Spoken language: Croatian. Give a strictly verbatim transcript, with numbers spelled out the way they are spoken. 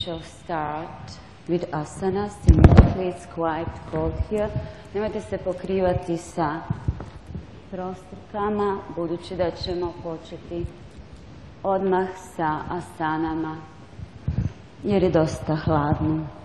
Shall start with asanas. Immediately, it's quite cold here. Nemojte se pokrivati sa prostrkama, budući da ćemo početi odmah sa asanama, jer je dosta hladno.